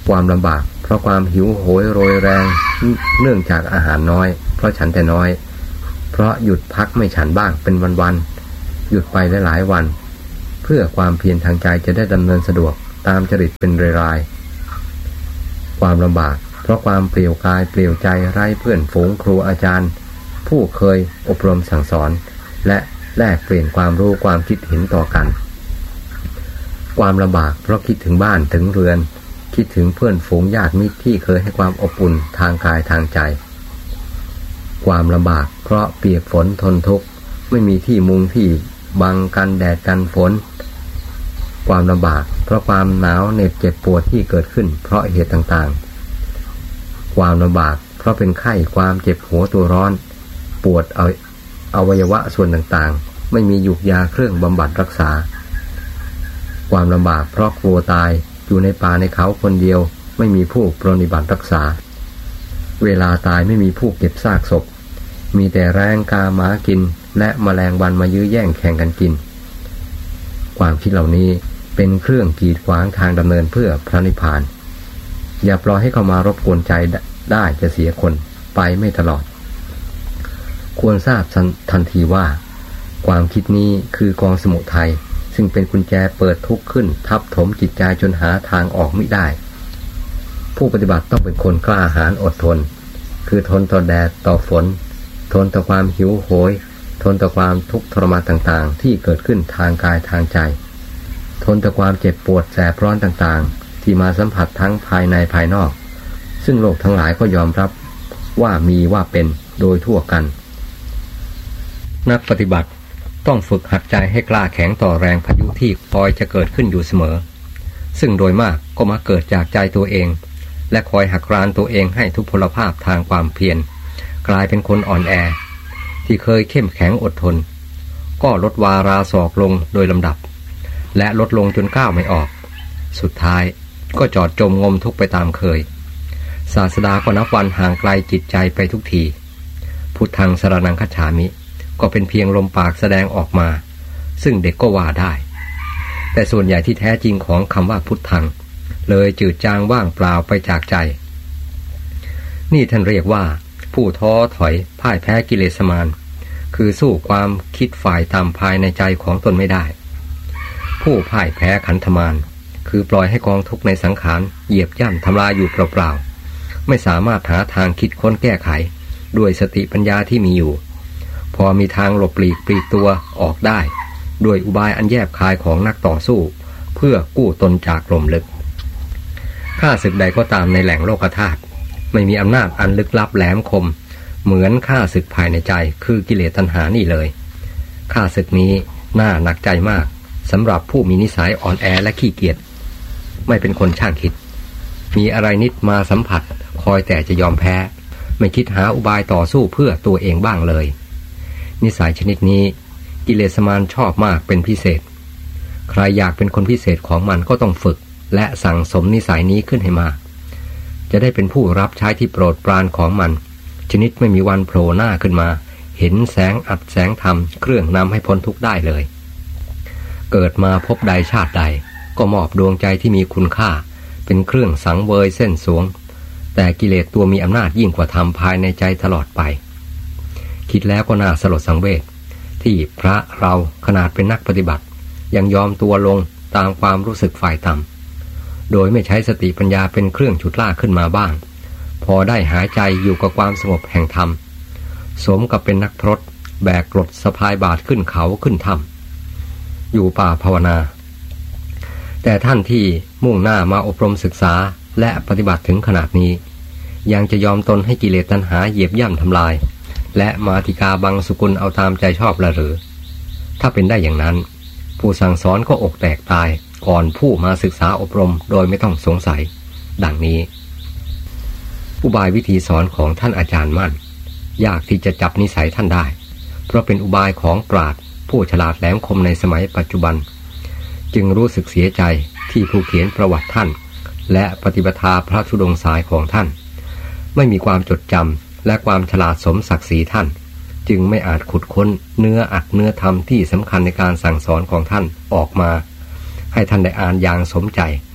ความลำบากเพราะความหิวโหยโรยแรงเนื่องจากอาหารน้อยเพราะฉันแต่น้อยเพราะหยุดพักไม่ฉันบ้างเป็นวันๆหยุดไปหลายวันเพื่อความเพียรทางใจจะได้ดำเนินสะดวกตามจริตเป็นรายๆความลำบากเพราะความเปลี่ยวกายเปลี่ยวใจไร้เพื่อนฝูงครูอาจารย์ผู้เคยอบรมสั่งสอนและแลกเปลี่ยนความรู้ความคิดเห็นต่อกันความลำบากเพราะคิดถึงบ้านถึงเรือนคิดถึงเพื่อนฝูงญาติมิตรที่เคยให้ความอบอุ่นทางกายทางใจความลำบากเพราะเปียกฝนทนทุกข์ไม่มีที่มุงที่บังกันแดดกันฝนความลำบากเพราะความหนาวเหน็บเจ็บปวดที่เกิดขึ้นเพราะเหตุต่างๆความลำบากเพราะเป็นไข้ความเจ็บหัวตัวร้อนปวดอวัยวะส่วนต่างๆไม่มียุกยาเครื่องบำบัดรักษาความลำบากเพราะกลัวตายอยู่ในป่าในเขาคนเดียวไม่มีผู้ปรนนิบัติรักษาเวลาตายไม่มีผู้เก็บซากศพมีแต่แรงกาหมากินและแมลงวันมายื้อแย่งแข่งกันกินความคิดเหล่านี้เป็นเครื่องกีดขวางทางดำเนินเพื่อพระนิพพานอย่าปล่อยให้เข้ามารบกวนใจได้จะเสียคนไปไม่ตลอดควรทราบทันทีว่าความคิดนี้คือกองสมุทัยซึ่งเป็นกุญแจเปิดทุกข์ขึ้นทับถมจิตใจจนหาทางออกไม่ได้ผู้ปฏิบัติต้องเป็นคนกล้าหาญอดทนคือทนต่อแดดต่อฝนทนต่อความหิวโหยทนต่อความทุกข์ทรมานต่างๆที่เกิดขึ้นทางกายทางใจทนต่อความเจ็บปวดแสบร้อนต่างๆที่มาสัมผัสทั้งภายในภายนอกซึ่งโลกทั้งหลายก็ยอมรับว่ามีว่าเป็นโดยทั่วกันนักปฏิบัติต้องฝึกหัดใจให้กล้าแข็งต่อแรงพายุที่คอยจะเกิดขึ้นอยู่เสมอซึ่งโดยมากก็มาเกิดจากใจตัวเองและคอยหักรานตัวเองให้ทุพพลภาพทางความเพียรกลายเป็นคนอ่อนแอที่เคยเข้มแข็งอดทนก็ลดวาราศอกลงโดยลำดับและลดลงจนก้าวไม่ออกสุดท้ายก็จอดจมงมทุกข์ไปตามเคยศาสดาก็นับวันห่างไกลจิตใจไปทุกทีพุทธังสรณังคัจฉามิก็เป็นเพียงลมปากแสดงออกมาซึ่งเด็กก็ว่าได้แต่ส่วนใหญ่ที่แท้จริงของคำว่าพุทธังเลยจืดจางว่างเปล่าไปจากใจนี่ท่านเรียกว่าผู้ท้อถอยพ่ายแพ้กิเลสมารคือสู้ความคิดฝ่ายตามภายในใจของตนไม่ได้ผู้พ่ายแพ้ขันธมารคือปล่อยให้กองทุกข์ในสังขารเหยียบย่ำทำลายอยู่เปล่าๆไม่สามารถหาทางคิดค้นแก้ไขด้วยสติปัญญาที่มีอยู่พอมีทางหลบปลีกตัวออกได้ด้วยอุบายอันแยบคายของนักต่อสู้เพื่อกู้ตนจากลมลึกข้าศึกใดก็ตามในแหล่งโลกธาตุไม่มีอำนาจอันลึกลับแหลมคมเหมือนข้าศึกภายในใจคือกิเลสตัณหานี่เลยข้าศึกนี้น่าหนักใจมากสำหรับผู้มีนิสัยอ่อนแอและขี้เกียจไม่เป็นคนช่างคิดมีอะไรนิดมาสัมผัสคอยแต่จะยอมแพ้ไม่คิดหาอุบายต่อสู้เพื่อตัวเองบ้างเลยนิสัยชนิดนี้กิเลสมารชอบมากเป็นพิเศษใครอยากเป็นคนพิเศษของมันก็ต้องฝึกและสั่งสมนิสัยนี้ขึ้นให้มากจะได้เป็นผู้รับใช้ที่โปรดปรานของมันชนิดไม่มีวันโผล่หน้าขึ้นมาเห็นแสงอัดแสงธรรมเครื่องนำให้พ้นทุกข์ได้เลยเกิดมาพบใดชาติใดก็มอบดวงใจที่มีคุณค่าเป็นเครื่องสังเวยเส้นสวงแต่กิเลสตัวมีอำนาจยิ่งกว่าธรรมภายในใจตลอดไปคิดแล้วก็น่าสลดสังเวชที่พระเราขนาดเป็นนักปฏิบัติยังยอมตัวลงตามความรู้สึกฝ่ายต่ำโดยไม่ใช้สติปัญญาเป็นเครื่องฉุดลากขึ้นมาบ้างพอได้หายใจอยู่กับความสงบแห่งธรรมสมกับเป็นนักพรตแบกกรดสะพายบาตรขึ้นเขาขึ้นถ้ำอยู่ป่าภาวนาแต่ท่านที่มุ่งหน้ามาอบรมศึกษาและปฏิบัติถึงขนาดนี้ยังจะยอมตนให้กิเลสตัณหาเหยียบย่ำทำลายและมาธิกาบังสุกุลเอาตามใจชอบละหรือถ้าเป็นได้อย่างนั้นผู้สั่งสอนก็อกแตกตายก่อนผู้มาศึกษาอบรมโดยไม่ต้องสงสัยดังนี้อุบายวิธีสอนของท่านอาจารย์มั่นยากที่จะจับนิสัยท่านได้เพราะเป็นอุบายของปราชญ์ผู้ฉลาดแหลมคมในสมัยปัจจุบันจึงรู้สึกเสียใจที่ผู้เขียนประวัติท่านและปฏิปทาพระธุดงค์สายของท่านไม่มีความจดจำและความฉลาดสมศักดิ์ศรีท่านจึงไม่อาจขุดค้นเนื้ออัดเนื้อธรรมที่สำคัญในการสั่งสอนของท่านออกมาให้ท่านได้อ่านอย่างสมใจ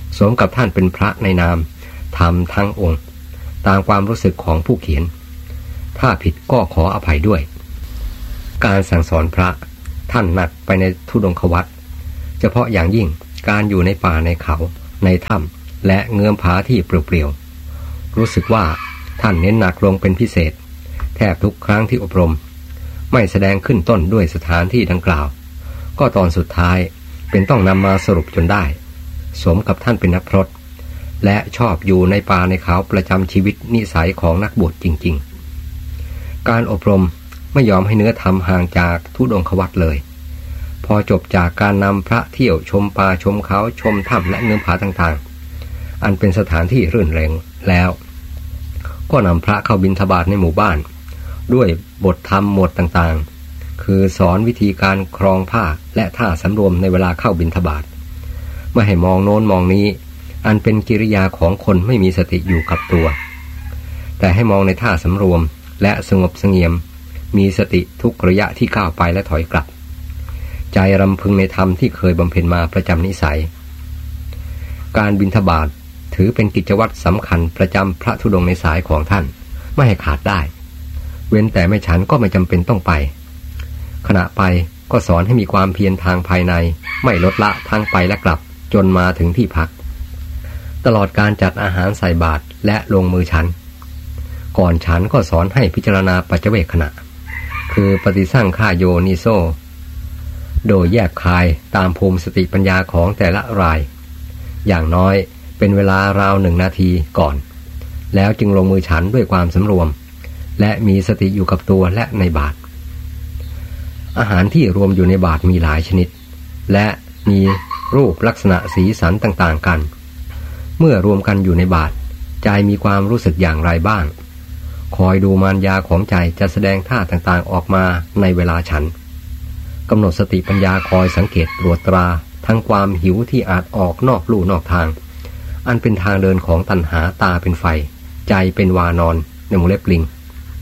สมกับท่านเป็นพระในนามธรรมทั้งองค์ตามความรู้สึกของผู้เขียนถ้าผิดก็ขออภัยด้วยการสั่งสอนพระท่านหนักไปในธุดงควัตรเฉพาะอย่างยิ่งการอยู่ในป่าในเขาในถ้ำและเงื้อมผาที่เปลี่ยวๆรู้สึกว่าท่านเน้นหนักลงเป็นพิเศษแทบทุกครั้งที่อบรมไม่แสดงขึ้นต้นด้วยสถานที่ดังกล่าวก็ตอนสุดท้ายเป็นต้องนำมาสรุปจนได้สมกับท่านเป็นนักพรตและชอบอยู่ในป่าในเขาประจำชีวิตนิสัยของนักบวชจริงๆการอบรมไม่ยอมให้เนื้อธรรมห่างจากธุดงควัตรเลยพอจบจากการนำพระเที่ยวชมป่าชมเขาชมถ้ำและเงื้อมผาต่างๆอันเป็นสถานที่รื่นเริงแล้วก็นำพระเข้าบิณฑบาตในหมู่บ้านด้วยบทธรรมหมวดต่างๆคือสอนวิธีการครองผ้าและท่าสำรวมในเวลาเข้าบิณฑบาตไม่ให้มองโน้นมองนี้อันเป็นกิริยาของคนไม่มีสติอยู่กับตัวแต่ให้มองในท่าสำรวมและสงบเสงี่ยมมีสติทุกระยะที่ก้าวไปและถอยกลับใจรำพึงในธรรมที่เคยบำเพ็ญมาประจำนิสัยการบิณฑบาตถือเป็นกิจวัตรสำคัญประจำพระธุดงค์ในสายของท่านไม่ให้ขาดได้เว้นแต่ไม่ฉันก็ไม่จำเป็นต้องไปขณะไปก็สอนให้มีความเพียรทางภายในไม่ลดละทั้งไปและกลับจนมาถึงที่พักตลอดการจัดอาหารใส่บาตรและลงมือฉันก่อนฉันก็สอนให้พิจารณาปัจเจเวคขณะคือปฏิสั่งฆาโยนิโซโดยแยกคายตามภูมิสติปัญญาของแต่ละรายอย่างน้อยเป็นเวลาราว1 นาทีก่อนแล้วจึงลงมือฉันด้วยความสำรวมและมีสติอยู่กับตัวและในบาตรอาหารที่รวมอยู่ในบาตรมีหลายชนิดและมีรูปลักษณะสีสันต่างๆกันเมื่อรวมกันอยู่ในบาตรใจมีความรู้สึกอย่างไรบ้างคอยดูมารยาของใจจะแสดงท่าต่างๆออกมาในเวลาฉันกำหนดสติปัญญาคอยสังเกตตรวจตราทั้งความหิวที่อาจออกนอกลู่นอกทางอันเป็นทางเดินของตัณหาตาเป็นไฟใจเป็นวานอนในวงเล็บลิง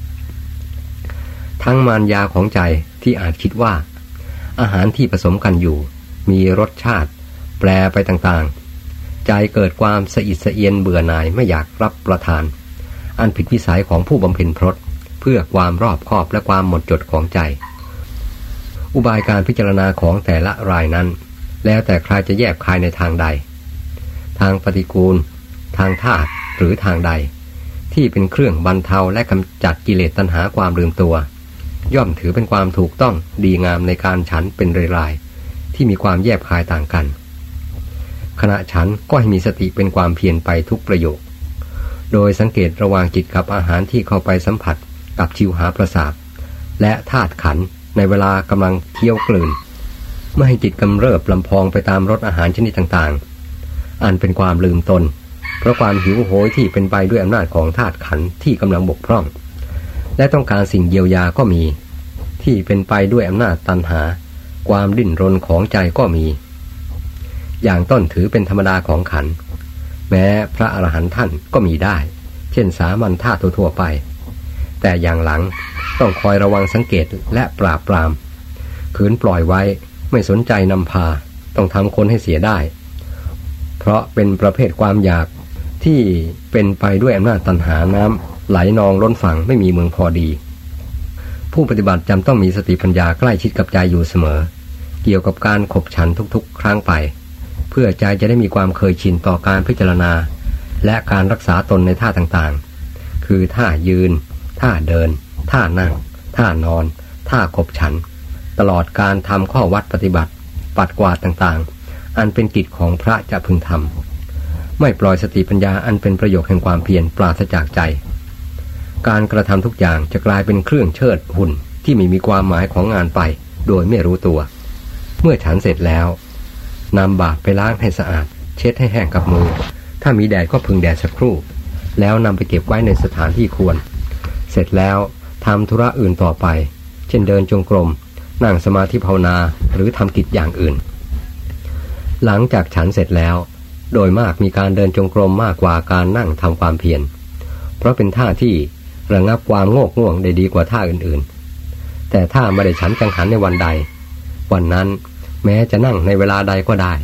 ทั้งมารยาของใจที่อาจคิดว่าอาหารที่ผสมกันอยู่มีรสชาติแปรไปต่างๆใจเกิดความสะอิดสะเอียนเบื่อหน่ายไม่อยากรับประทานอันผิดวิสัยของผู้บำเพ็ญพรตเพื่อความรอบคอบและความหมดจดของใจอุบายการพิจารณาของแต่ละรายนั้นแล้วแต่ใครจะแยกคายในทางใดทางปฏิกูลทางธาตุหรือทางใดที่เป็นเครื่องบรรเทาและกำจัดกิเลสตัณหาความลืมตัวย่อมถือเป็นความถูกต้องดีงามในการฉันเป็นรายๆที่มีความแยบคายต่างกันขณะฉันก็ให้มีสติเป็นความเพียรไปทุกประโยคโดยสังเกตระหว่างจิตกับอาหารที่เข้าไปสัมผัสกับชิวหาประสาทและธาตุขันธ์ในเวลากำลังเคี้ยวกลืนไม่ให้จิตกำเริบลำพองไปตามรสอาหารชนิดต่างๆอันเป็นความลืมตนเพราะความหิวโหยที่เป็นไปด้วยอำนาจของธาตุขันธ์ที่กำลังบกพร่องและต้องการสิ่งเยียวยาก็มีที่เป็นไปด้วยอำนาจตัณหาความดิ้นรนของใจก็มีอย่างต้นถือเป็นธรรมดาของขันธ์แม้พระอรหันต์ท่านก็มีได้เช่นสามัญธาตุทั่วไปแต่อย่างหลังต้องคอยระวังสังเกตและปราบปรามขืนปล่อยไว้ไม่สนใจนำพาต้องทำคนให้เสียได้เพราะเป็นประเภทความอยากที่เป็นไปด้วยอำนาจตัณหาน้ำไหลนองล้นฝั่งไม่มีเมืองพอดีผู้ปฏิบัติจำต้องมีสติปัญญาใกล้ชิดกับใจอยู่เสมอเกี่ยวกับการขบฉันทุกๆครั้งไปเพื่อใจจะได้มีความเคยชินต่อการพิจารณาและการรักษาตนในท่าต่างๆคือท่ายืนท่าเดินท่านั่งท่านอนท่าขบฉันตลอดการทำข้อวัดปฏิบัติปัดกวาดต่างๆอันเป็นกิจของพระจะพึงทำไม่ปล่อยสติปัญญาอันเป็นประโยชน์แห่งความเพียรปราศจากใจการกระทำทุกอย่างจะกลายเป็นเครื่องเชิดหุ่นที่ไม่มีความหมายของงานไปโดยไม่รู้ตัวเมื่อฉันเสร็จแล้วนำบาตรไปล้างให้สะอาดเช็ดให้แห้งกับมือถ้ามีแดดก็พึงแดดสักครู่แล้วนำไปเก็บไว้ในสถานที่ควรเสร็จแล้วทำธุระอื่นต่อไปเช่นเดินจงกรมนั่งสมาธิภาวนาหรือทำกิจอย่างอื่นหลังจากฉันเสร็จแล้วโดยมากมีการเดินจงกรมมากกว่าการนั่งทำความเพียรเพราะเป็นท่าที่ระงับความโงกง่วงได้ดีกว่าท่าอื่นๆแต่ถ้าไม่ได้ฉันกังหันในวันใดวันนั้นแม้จะนั่งในเวลาใดก็ได้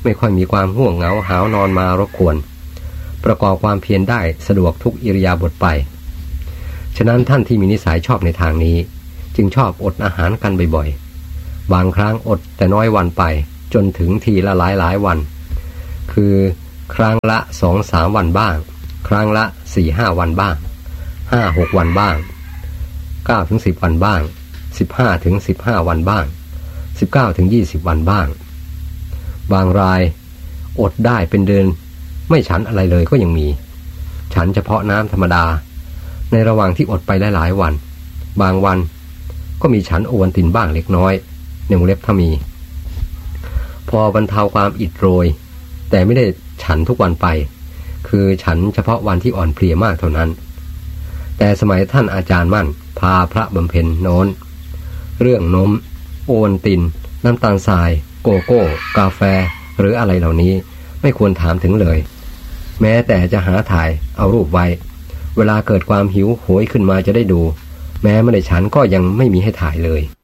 ไม่ค่อยมีความง่วงเหงาหาวนอนมารบกวนประกอบความเพียรได้สะดวกทุกอิริยาบถไปฉะนั้นท่านที่มีนิสัยชอบในทางนี้จึงชอบอดอาหารกันบ่อยๆบางครั้งอดแต่น้อยวันไปจนถึงทีละหลายวันคือครั้งละ 2-3 วันบ้างครั้งละ 4-5 วันบ้าง 5-6 วันบ้าง 9-10 วันบ้าง 15-15 วันบ้าง 19-20 วันบ้างบางรายอดได้เป็นเดือนไม่ฉันอะไรเลยก็ยังมีฉันเฉพาะน้ำธรรมดาในระหว่างที่อดไปหลายวันบางวันก็มีฉันโอวัลตินบ้างเล็กน้อยในวงเล็บถ้ามีพอบรรเทาความอิดโรยแต่ไม่ได้ฉันทุกวันไปคือฉันเฉพาะวันที่อ่อนเพลียมากเท่านั้นแต่สมัยท่านอาจารย์มั่นพาพระบำเพ็ญโน้นเรื่องนมโอวัลตินน้ำตาลทรายโกโก้กาแฟหรืออะไรเหล่านี้ไม่ควรถามถึงเลยแม้แต่จะหาถ่ายเอารูปไว้เวลาเกิดความหิวโหยขึ้นมาจะได้ดูแม้ไม่ได้ฉันก็ยังไม่มีให้ถ่ายเลย